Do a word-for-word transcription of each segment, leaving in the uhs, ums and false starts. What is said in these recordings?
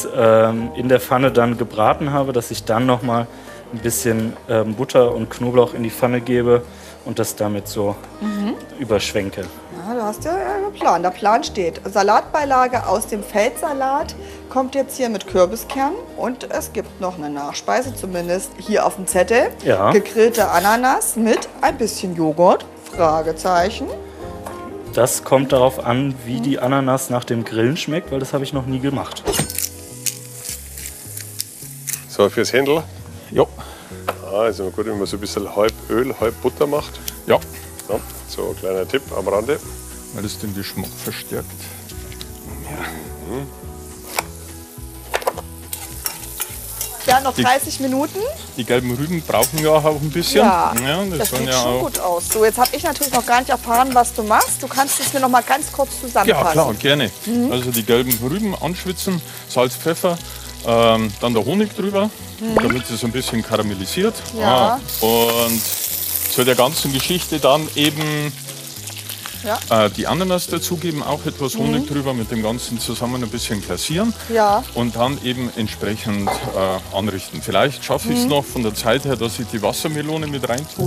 das ähm, in der Pfanne dann gebraten habe, dass ich dann noch mal ein bisschen ähm, Butter und Knoblauch in die Pfanne gebe und das damit so mhm. überschwenke. Ja, du hast ja einen Plan. Der Plan steht. Salatbeilage aus dem Feldsalat kommt jetzt hier mit Kürbiskern und es gibt noch eine Nachspeise, zumindest hier auf dem Zettel. Ja. Gegrillte Ananas mit ein bisschen Joghurt, Fragezeichen. Das kommt darauf an, wie die Ananas nach dem Grillen schmeckt, weil das habe ich noch nie gemacht. So, fürs Händel? Ja. Ah, ist immer gut, wenn man so ein bisschen halb Öl, halb Butter macht. Ja. Ja, so ein kleiner Tipp am Rande. Weil das den Geschmack verstärkt. Ja. Mhm. Ja, noch dreißig Minuten. Die gelben Rüben brauchen ja auch ein bisschen. Ja, ja das, das sieht ja schon auch gut aus. So, jetzt habe ich natürlich noch gar nicht erfahren, was du machst. Du kannst es mir noch mal ganz kurz zusammenfassen. Ja, klar, gerne. Mhm. Also die gelben Rüben anschwitzen, Salz, Pfeffer, ähm, dann der Honig drüber, mhm. damit es ein bisschen karamellisiert. Ja. Ah, und zu der ganzen Geschichte dann eben ja. äh, die Ananas dazugeben, auch etwas Honig mhm. drüber, mit dem Ganzen zusammen ein bisschen glasieren ja. und dann eben entsprechend äh, anrichten. Vielleicht schaffe ich es mhm. noch von der Zeit her, dass ich die Wassermelone mit rein tue.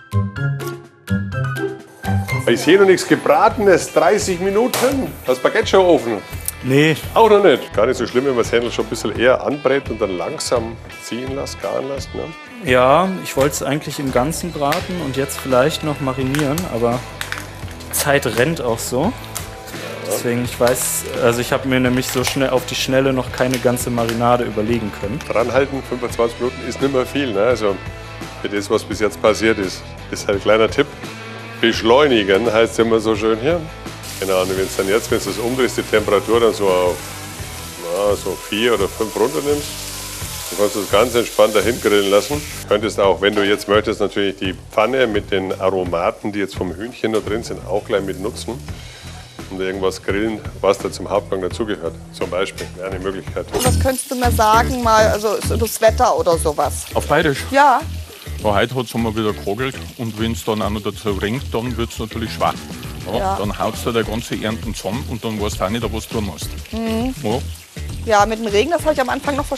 Ich sehe noch nichts Gebratenes, dreißig Minuten. Das Baguette schon offen? Nee. Auch noch nicht. Gar nicht so schlimm, wenn man das Händel schon ein bisschen eher anbrät und dann langsam ziehen lässt, garen lässt. Ne? Ja, ich wollte es eigentlich im Ganzen braten und jetzt vielleicht noch marinieren, aber die Zeit rennt auch so. Ja. Deswegen, ich weiß, also ich habe mir nämlich so schnell auf die Schnelle noch keine ganze Marinade überlegen können. Dranhalten, fünfundzwanzig Minuten ist nicht mehr viel. Ne? Also für das, was bis jetzt passiert ist, ist halt ein kleiner Tipp. Beschleunigen heißt es immer so schön hier. Genau, und wenn es dann jetzt, wenn du das umdrehst, die Temperatur dann so auf na, so vier oder fünf runter nimmst, dann kannst du das ganz entspannt dahin grillen lassen. Du könntest auch, wenn du jetzt möchtest, natürlich die Pfanne mit den Aromaten, die jetzt vom Hühnchen da drin sind, auch gleich mit nutzen. Und irgendwas grillen, was da zum Hauptgang dazugehört. Zum Beispiel, wäre eine Möglichkeit. Was könntest du mir sagen, mal, also das Wetter oder sowas? Auf Bayerisch? Ja. Ja, heute hat es einmal wieder gekogelt und wenn es dann auch noch dazu regnet, dann wird es natürlich schwach. Ja, ja. Dann haut es da der ganze Ernten zusammen und dann weißt du auch nicht, was du tun musst. Mhm. Ja. Ja, mit dem Regen, das habe ich am Anfang noch verstanden.